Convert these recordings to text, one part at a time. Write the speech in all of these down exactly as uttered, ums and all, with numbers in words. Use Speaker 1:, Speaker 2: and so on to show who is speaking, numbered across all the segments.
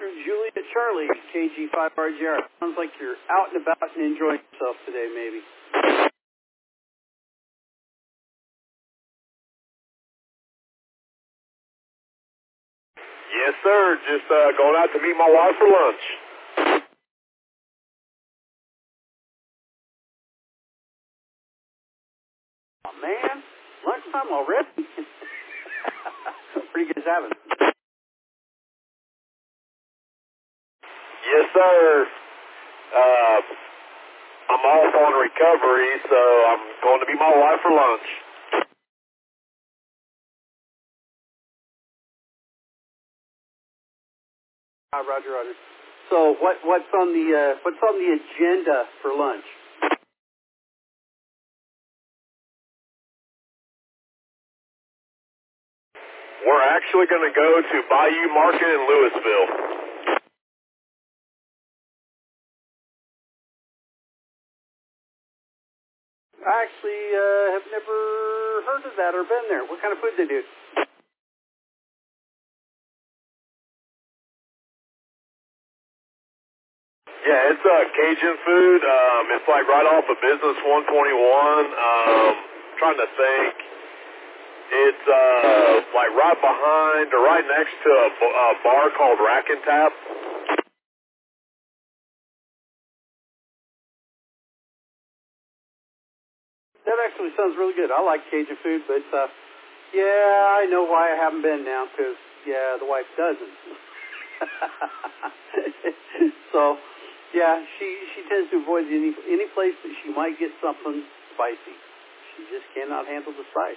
Speaker 1: Oscar, Juliet, Charlie, K G five R J R. Sounds like you're out and about and enjoying yourself today, maybe.
Speaker 2: Yes, sir. Just uh, going out to meet my wife for lunch.
Speaker 1: Oh, man. Lunchtime already? What are you guys having?
Speaker 2: Yes, sir. Uh, I'm off on recovery, so I'm going to meet my wife for lunch.
Speaker 1: Hi, Roger, Roger. So what, what's on the uh, what's on the agenda for lunch?
Speaker 2: We're actually going to go to Bayou Market in Louisville.
Speaker 1: I actually uh, have never heard of that or been there. What kind of food they do?
Speaker 2: Yeah, it's uh, Cajun food. Um, it's like right off of Business one twenty-one. Um, trying to think. It's uh, like right behind or right next to a, a bar called Rack and Tap.
Speaker 1: That actually sounds really good. I like Cajun food, but uh, yeah, I know why I haven't been now, because, yeah, the wife doesn't. So, yeah, she, she tends to avoid any, any place that she might get something spicy. She just cannot handle the spice.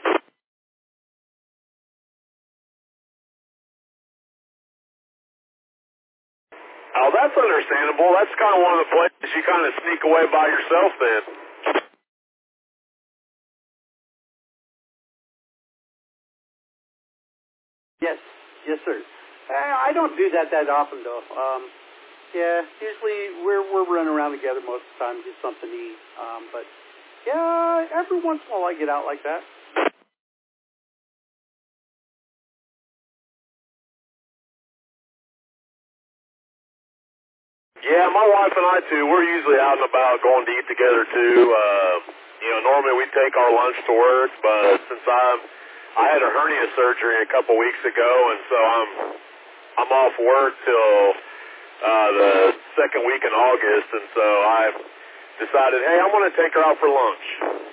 Speaker 2: Oh, that's understandable. That's kind of one of the places you kind of sneak away by yourself then.
Speaker 1: Yes, yes, sir. I, I don't do that that often, though. Um, yeah, usually we're we're running around together most of the time, get something to eat. Um, but yeah, every once in a while I get out like that.
Speaker 2: Yeah, my wife and I too, we're usually out and about going to eat together too. Uh, you know, normally we take our lunch to work, but since I'm, I had a hernia surgery a couple weeks ago, and so I'm, I'm off work till uh, the second week in August, and so I decided, hey, I'm going to take her out for lunch.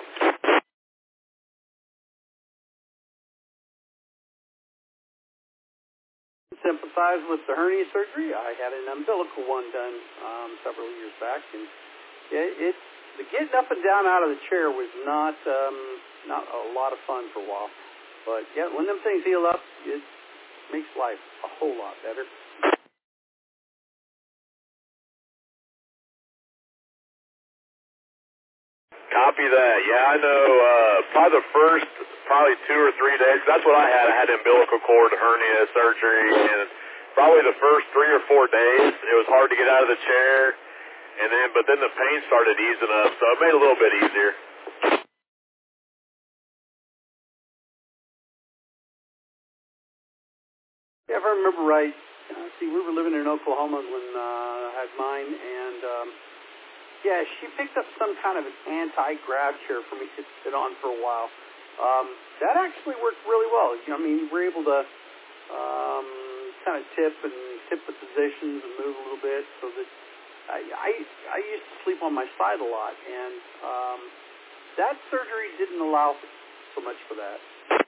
Speaker 1: Sympathize with the hernia surgery. I had an umbilical one done um, several years back, and it, it the getting up and down out of the chair was not um, not a lot of fun for a while. But yeah, when them things heal up, it makes life a whole lot better.
Speaker 2: Copy that. Yeah, I know. Uh, probably the first, probably two or three days. That's what I had. I had umbilical cord hernia surgery, and probably the first three or four days, it was hard to get out of the chair. And then, but then the pain started easing up, so it made it a little bit easier.
Speaker 1: Yeah, if I remember right, uh, see, we were living in Oklahoma when uh, I had mine, and um, yeah, she picked up some kind of an anti-grab chair for me to sit on for a while. Um, that actually worked really well. You know, I mean, you were able to um, kind of tip and tip the positions and move a little bit, so that I, I I used to sleep on my side a lot, and um, that surgery didn't allow so much for that.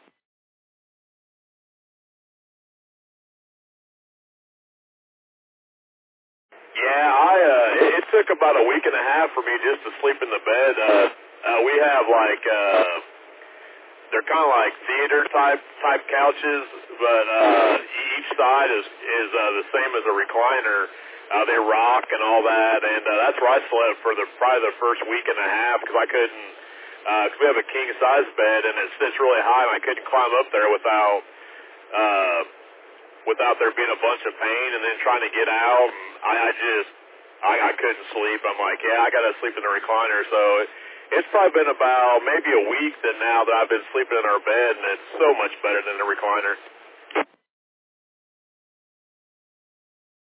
Speaker 2: Yeah, I. Uh, it, it took about a week and a half for me just to sleep in the bed. Uh, uh, we have like. Uh, They're kind of like theater type type couches, but uh, each side is is uh, the same as a recliner. Uh, they rock and all that, and uh, that's where I slept for the probably the first week and a half because I couldn't. Because we have a king size bed and it sits really high, and I couldn't climb up there without uh, without there being a bunch of pain, and then trying to get out. I, I just I, I couldn't sleep. I'm like, yeah, I got to sleep in the recliner, so. It, It's probably been about maybe a week that now that I've been sleeping in our bed, and it's so much better than the recliner.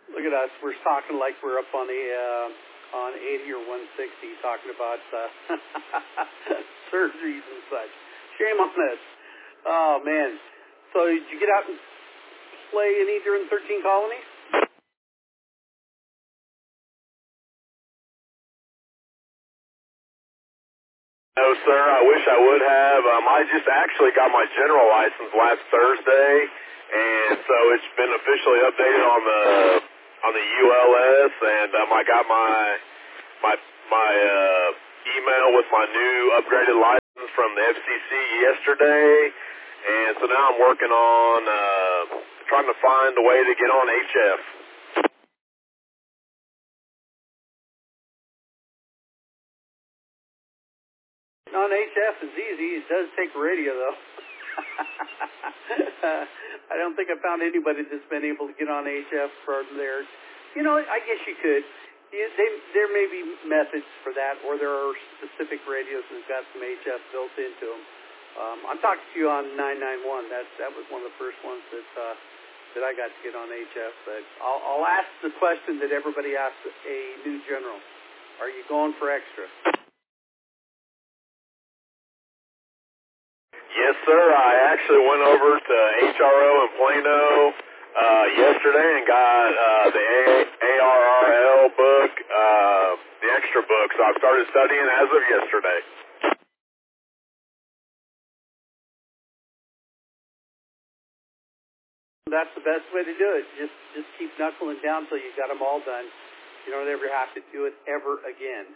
Speaker 1: Look at us. We're talking like we're up on a uh, on eighty or one sixty, talking about uh, surgeries and such. Shame on us. Oh man. So did you get out and play any during thirteen Colonies?
Speaker 2: No, sir. I wish I would have. Um, I just actually got my general license last Thursday, and so it's been officially updated on the on the U L S, and um, I got my my my uh, email with my new upgraded license from the F C C yesterday, and so now I'm working on uh, trying to find a way to get on H F.
Speaker 1: On H F is easy. It does take a radio, though. uh, I don't think I found anybody that's been able to get on H F from there. You know, I guess you could. You, they, there may be methods for that, or there are specific radios that've got some H F built into them. Um, I'm talking to you on nine nine one. That that was one of the first ones that uh, that I got to get on H F. But I'll, I'll ask the question that everybody asks a new general: are you going for extra?
Speaker 2: Yes, sir. I actually went over to H R O in Plano uh, yesterday and got uh, the A R R L book, uh, the extra book. So I've started studying as of yesterday.
Speaker 1: That's the best way to do it. Just just keep knuckling down until you got them all done. You don't ever have to do it ever again.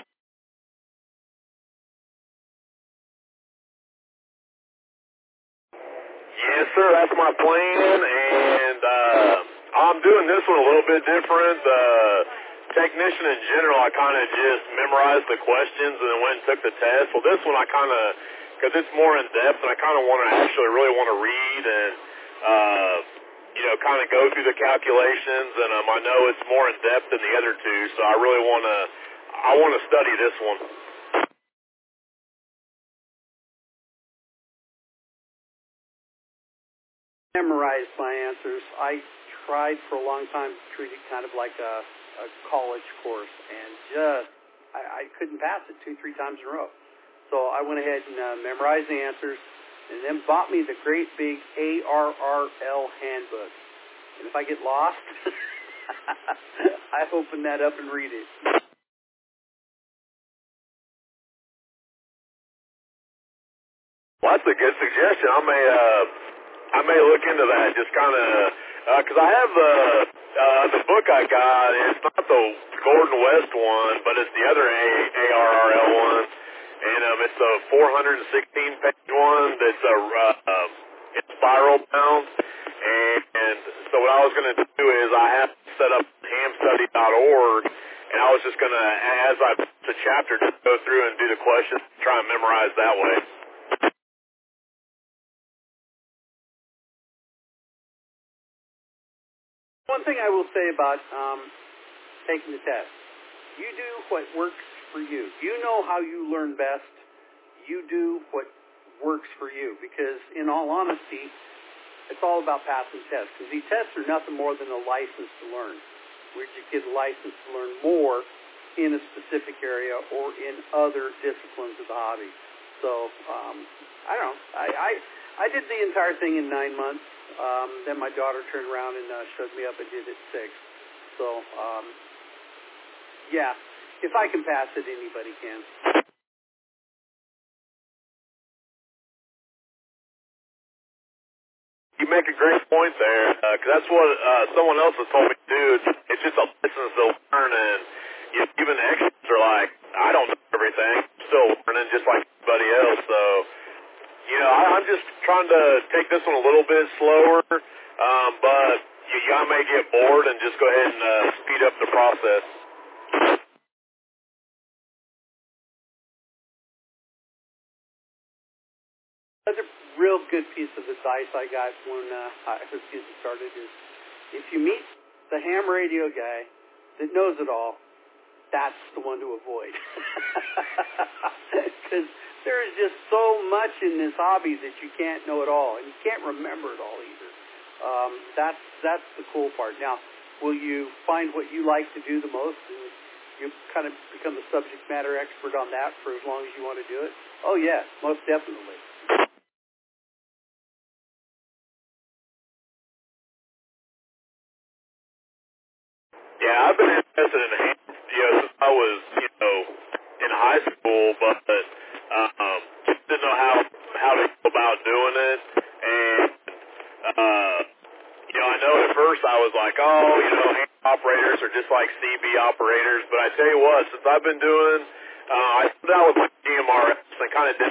Speaker 2: Yes, sir. That's my plan, and uh, I'm doing this one a little bit different. Uh, technician in general, I kind of just memorized the questions and then went and took the test. Well, this one I kind of, because it's more in depth, and I kind of want to actually really want to read and, uh, you know, kind of go through the calculations. And um, I know it's more in depth than the other two, so I really want to, I want to study this one.
Speaker 1: Memorized my answers. I tried for a long time to treat it kind of like a, a college course, and just I, I couldn't pass it two, three times in a row. So I went ahead and uh, memorized the answers, and then bought me the great big A R R L handbook. And if I get lost, I open that up and read it.
Speaker 2: Well, that's a good suggestion. I may, uh, I may look into that. Just kind of, because uh, I have the uh, the book I got. It's not the Gordon West one, but it's the other A R R L one, and um, it's a four hundred sixteen page one that's a uh, um, it's spiral bound. And, and so what I was going to do is I have to set up ham study dot org, and I was just going to, as I finish a chapter, just go through and do the questions, try and memorize that way.
Speaker 1: One thing I will say about um, taking the test, you do what works for you. You know how you learn best. You do what works for you, because in all honesty, it's all about passing tests, because these tests are nothing more than a license to learn. We just get a license to learn more in a specific area or in other disciplines of the hobby. So, um, I don't know. I, I, I did the entire thing in nine months. Um, then my daughter turned around and uh, showed me up and did it six. So, um, yeah, if I can pass it, anybody can.
Speaker 2: You make a great point there, because uh, that's what uh, someone else has told me to do. It's, it's just a license to learn, and you know, even the experts are like, I don't know everything. I'm still learning just like everybody else. So, you know, I, I'm just trying to take this one a little bit slower, um, but you, you may get bored and just go ahead and uh, speed up the process.
Speaker 1: Another real good piece of advice I got when uh, I was getting started is, if you meet the ham radio guy that knows it all, that's the one to avoid. Because there is just so much in this hobby that you can't know it all, and you can't remember it all either. Um, that's that's the cool part. Now, will you find what you like to do the most, and you kind of become the subject matter expert on that for as long as you want to do it? Oh, yeah, most definitely.
Speaker 2: Yeah, I've been interested in hand, you know, since I was, you know, in high school, but um, just didn't know how how to go about doing it. And, uh, you know, I know at first I was like, oh, you know, hand operators are just like C B operators. But I tell you what, since I've been doing, uh, I started out with my G M R S and kind of did